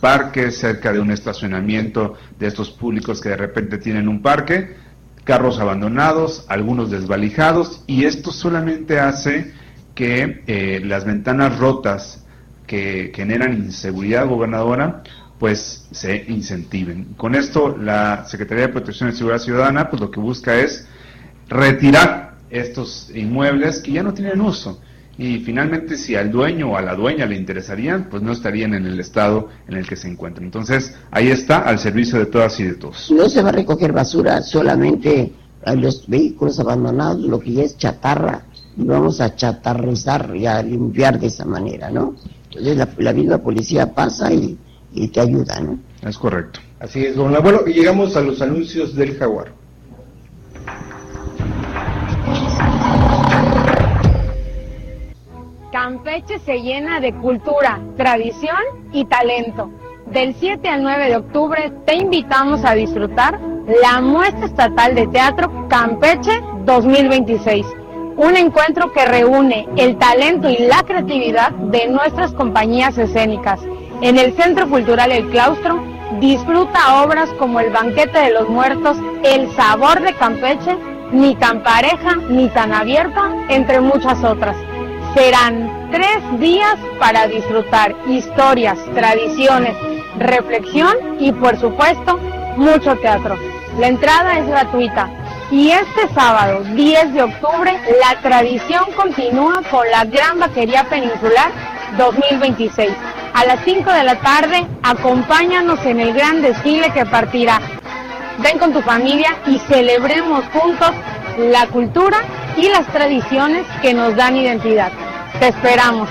parque, cerca de un estacionamiento de estos públicos que de repente tienen un parque, carros abandonados, algunos desvalijados, y esto solamente hace que las ventanas rotas que generan inseguridad, gobernadora, pues se incentiven. Con esto la Secretaría de Protección y Seguridad Ciudadana pues lo que busca es retirar estos inmuebles que ya no tienen uso, y finalmente si al dueño o a la dueña le interesarían, pues no estarían en el estado en el que se encuentran. Entonces ahí está, al servicio de todas y de todos. No se va a recoger basura solamente a los vehículos abandonados, lo que ya es chatarra, y vamos a chatarrizar y a limpiar de esa manera, ¿no? Entonces la misma policía pasa y te ayuda, ¿no? Es correcto. Así es, don Abuelo, y llegamos a los anuncios del Jaguar. Campeche se llena de cultura, tradición y talento. Del 7 al 9 de octubre te invitamos a disfrutar la muestra estatal de teatro Campeche 2026. Un encuentro que reúne el talento y la creatividad de nuestras compañías escénicas. En el Centro Cultural El Claustro, disfruta obras como El Banquete de los Muertos, El Sabor de Campeche, Ni tan pareja, ni tan abierta, entre muchas otras. Serán 3 días para disfrutar historias, tradiciones, reflexión y, por supuesto, mucho teatro. La entrada es gratuita. Y este sábado, 10 de octubre, la tradición continúa con la Gran Vaquería Peninsular 2026. A las 5 de la tarde, acompáñanos en el gran desfile que partirá. Ven con tu familia y celebremos juntos la cultura y las tradiciones que nos dan identidad. Te esperamos.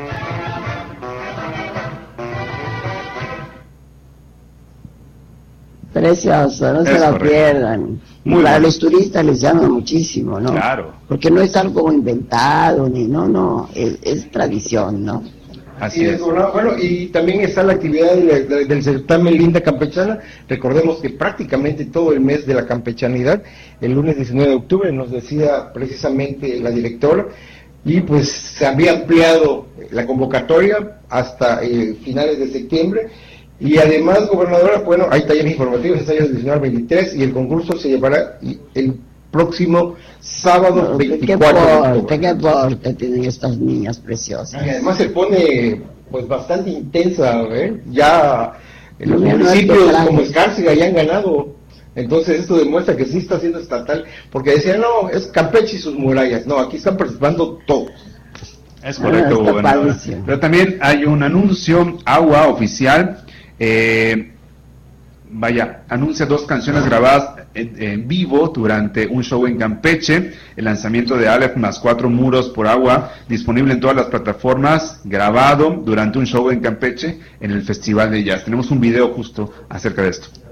Precioso, no se lo pierdan. Para los turistas les llama muchísimo, ¿no? Claro. Porque no es algo inventado, ni es tradición, ¿no? Así es. Bueno, y también está la actividad del certamen Linda Campechana. Recordemos que prácticamente todo el mes de la campechanidad, el lunes 19 de octubre, nos decía precisamente la directora, y pues se había ampliado la convocatoria hasta finales de septiembre. Y además, gobernadora, bueno, hay talleres informativos, ensayos 19 al 23, y el concurso se llevará el próximo sábado 24 de octubre. ¿Qué porte tienen estas niñas preciosas? Y además se pone pues bastante intensa, ¿eh? Ya en los municipios como Escárcega ya han ganado. Entonces esto demuestra que sí está siendo estatal, porque decían, no, es Campeche y sus murallas. No, aquí están participando todos. Es correcto, gobernador. Pero también hay un anuncio, Agua Oficial, anuncia 2 canciones grabadas en vivo durante un show en Campeche, el lanzamiento de Aleph más 4 Muros por Agua, disponible en todas las plataformas, grabado durante un show en Campeche en el Festival de Jazz. Tenemos un video justo acerca de esto.